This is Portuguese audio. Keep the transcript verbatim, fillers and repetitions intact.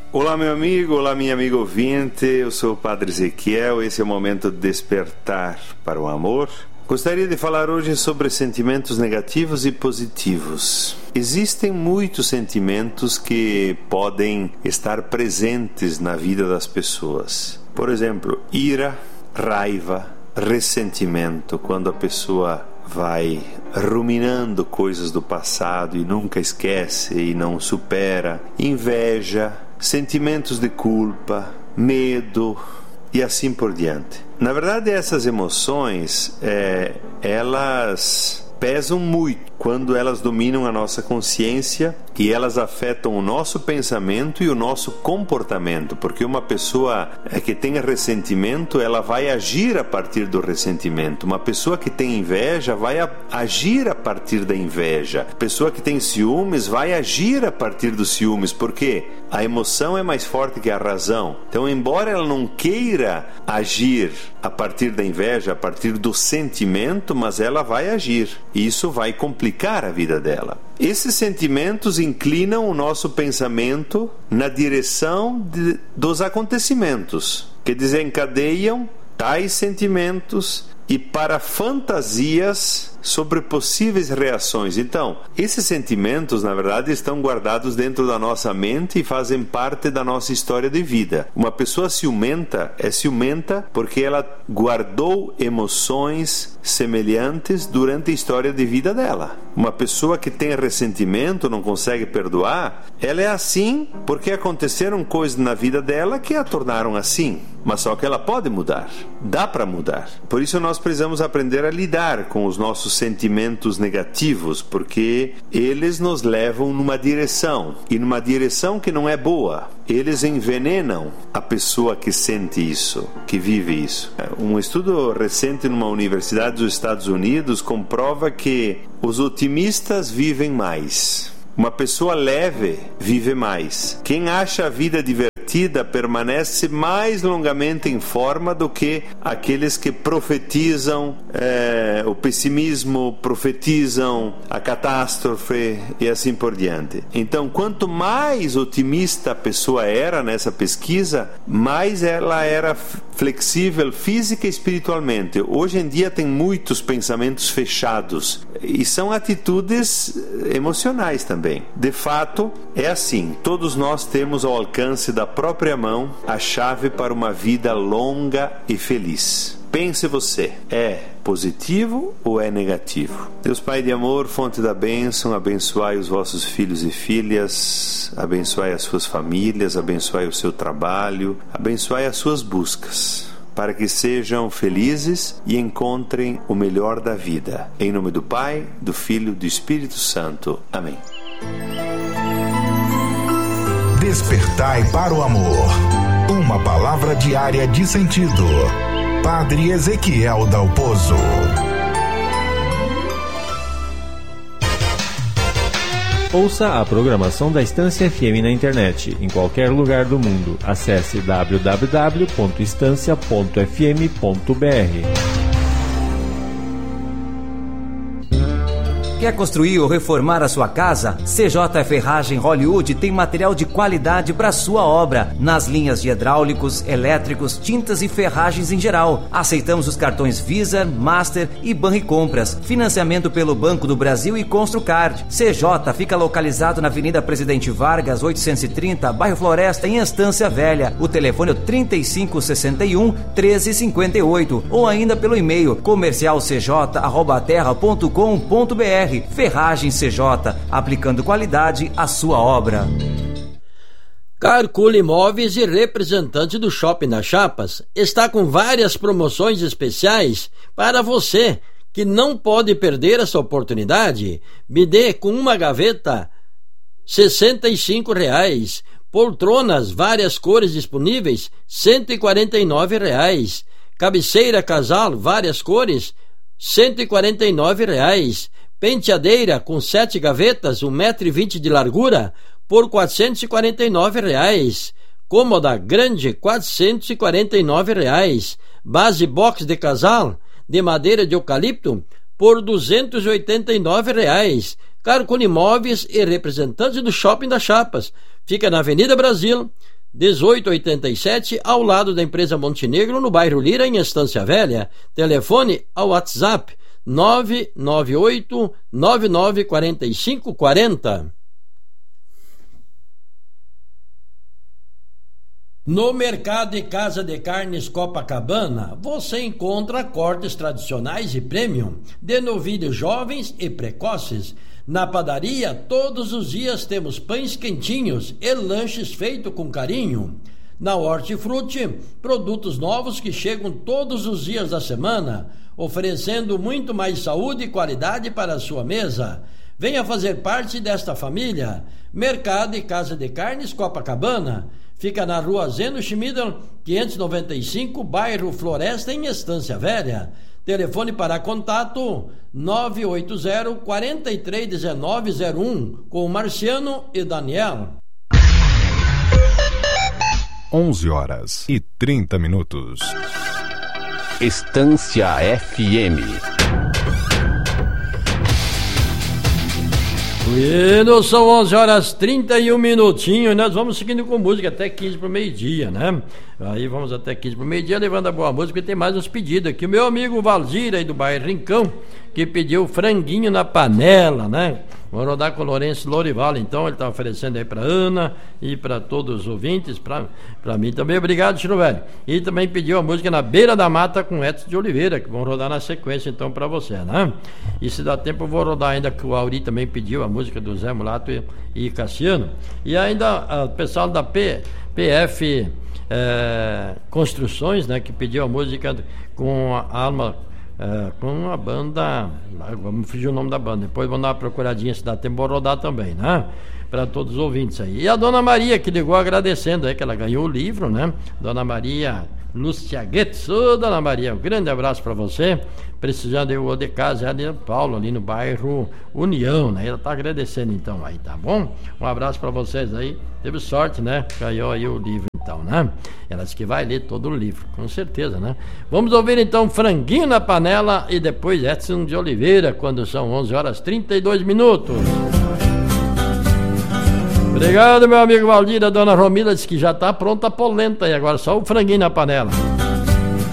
Olá, meu amigo, olá, minha amiga ouvinte, eu sou o Padre Ezequiel, esse é o momento de despertar para o amor. Gostaria de falar hoje sobre sentimentos negativos e positivos. Existem muitos sentimentos que podem estar presentes na vida das pessoas. Por exemplo, ira, raiva, ressentimento, quando a pessoa vai ruminando coisas do passado e nunca esquece e não supera, inveja, sentimentos de culpa, medo e assim por diante. Na verdade, essas emoções, é, elas pesam muito quando elas dominam a nossa consciência e elas afetam o nosso pensamento e o nosso comportamento, porque uma pessoa que tem ressentimento, ela vai agir a partir do ressentimento. Uma pessoa que tem inveja vai agir a partir da inveja. A pessoa que tem ciúmes vai agir a partir dos ciúmes, porque a emoção é mais forte que a razão. Então, embora ela não queira agir a partir da inveja, a partir do sentimento, mas ela vai agir. E isso vai complicar a vida dela. Esses sentimentos inclinam o nosso pensamento na direção de, dos acontecimentos que desencadeiam tais sentimentos e para fantasias sobre possíveis reações. Então, esses sentimentos, na verdade, estão guardados dentro da nossa mente e fazem parte da nossa história de vida. Uma pessoa ciumenta é ciumenta porque ela guardou emoções semelhantes durante a história de vida dela. Uma pessoa que tem ressentimento, não consegue perdoar, ela é assim porque aconteceram coisas na vida dela que a tornaram assim. Mas só que ela pode mudar, dá para mudar. Por isso nós precisamos aprender a lidar com os nossos sentimentos negativos, porque eles nos levam numa direção, e numa direção que não é boa. Eles envenenam a pessoa que sente isso, que vive isso. Um estudo recente numa universidade dos Estados Unidos comprova que os otimistas vivem mais. Uma pessoa leve vive mais. Quem acha a vida divertida permanece mais longamente em forma do que aqueles que profetizam é, o pessimismo, profetizam a catástrofe e assim por diante. Então, quanto mais otimista a pessoa era nessa pesquisa, mais ela era flexível física e espiritualmente. Hoje em dia tem muitos pensamentos fechados e são atitudes emocionais também. De fato, é assim, todos nós temos ao alcance da própria mão a chave para uma vida longa e feliz. Pense você, é positivo ou é negativo? Deus Pai de amor, fonte da bênção, abençoai os vossos filhos e filhas, abençoai as suas famílias, abençoai o seu trabalho, abençoai as suas buscas, para que sejam felizes e encontrem o melhor da vida. Em nome do Pai, do Filho e do Espírito Santo. Amém. Despertai para o amor. Uma palavra diária de sentido. Padre Ezequiel Dalpozo. Ouça a programação da Estância F M na internet, em qualquer lugar do mundo. Acesse w w w ponto estância ponto f m ponto b r. Quer construir ou reformar a sua casa? C J Ferragem Hollywood tem material de qualidade para sua obra, nas linhas de hidráulicos, elétricos, tintas e ferragens em geral. Aceitamos os cartões Visa, Master e Banricompras. Financiamento pelo Banco do Brasil e Construcard. C J fica localizado na Avenida Presidente Vargas, oitocentos e trinta, bairro Floresta, em Estância Velha. O telefone é trinta e cinco sessenta e um, treze cinquenta e oito ou ainda pelo e-mail comercial c j arroba terra ponto com ponto b r. Ferragem C J, aplicando qualidade à sua obra. Carcula Imóveis e representante do Shopping das Chapas está com várias promoções especiais para você que não pode perder essa oportunidade. Bidê com uma gaveta, sessenta e cinco reais. Poltronas, várias cores disponíveis, cento e quarenta e nove reais. Cabeceira casal, várias cores, cento e quarenta e nove reais. Penteadeira com sete gavetas, um metro e vinte de largura, por quatrocentos e quarenta e nove reais. Cômoda grande, quatrocentos e quarenta e nove reais. Base box de casal, de madeira de eucalipto, por duzentos e oitenta e nove reais. Carcula Imóveis e representante do Shopping das Chapas. Fica na Avenida Brasil, dezoito oitenta e sete, ao lado da empresa Montenegro, no bairro Lira, em Estância Velha. Telefone ao WhatsApp nove nove oito nove nove quatro cinco quatro zero. No Mercado e Casa de Carnes Copacabana, você encontra cortes tradicionais e premium, de novilhos jovens e precoces. Na padaria, todos os dias temos pães quentinhos e lanches feitos com carinho. Na Hortifruti, produtos novos que chegam todos os dias da semana, oferecendo muito mais saúde e qualidade para a sua mesa. Venha fazer parte desta família. Mercado e Casa de Carnes Copacabana. Fica na rua Zeno Schmieder, quinhentos e noventa e cinco, bairro Floresta, em Estância Velha. Telefone para contato nove oito zero, quatro três um nove zero um, com Marciano e Daniel. onze horas e trinta minutos. Estância F M. E são onze horas e trinta e um minutinhos, nós vamos seguindo com música até quinze para o meio-dia, né? Aí vamos até quinze para o meio-dia, levando a boa música, e tem mais uns pedidos aqui. O meu amigo Valzir, aí do bairro Rincão, que pediu franguinho na panela, né? Vamos rodar com o Lourenço Lorival, então, ele está oferecendo aí para Ana e para todos os ouvintes, para mim também. Obrigado, Chiro Velho. E também pediu a música Na Beira da Mata com Edson de Oliveira, que vão rodar na sequência, então, para você, né? E se dá tempo, eu vou rodar ainda, que o Auri também pediu a música do Zé Mulato e, e Cassiano. E ainda o pessoal da P, PF é, Construções, né, que pediu a música com a alma... É, com a banda, vamos fugir o nome da banda, depois vamos dar uma procuradinha se dá tempo, vou rodar também, né? Para todos os ouvintes aí. E a Dona Maria, que ligou agradecendo aí, que ela ganhou o livro, né? Dona Maria Lúcia Guedes. Ô, Dona Maria, um grande abraço para você. Precisando eu de casa, é de Paulo, ali no bairro União, né? Ela tá agradecendo então aí, tá bom? Um abraço para vocês aí. Teve sorte, né? Ganhou aí o livro então, né? Ela disse que vai ler todo o livro, com certeza, né? Vamos ouvir então Franguinho na Panela e depois Edson de Oliveira, quando são onze horas e trinta e dois minutos. Obrigado, meu amigo Valdir. A Dona Romila disse que já tá pronta a polenta e agora só o franguinho na panela.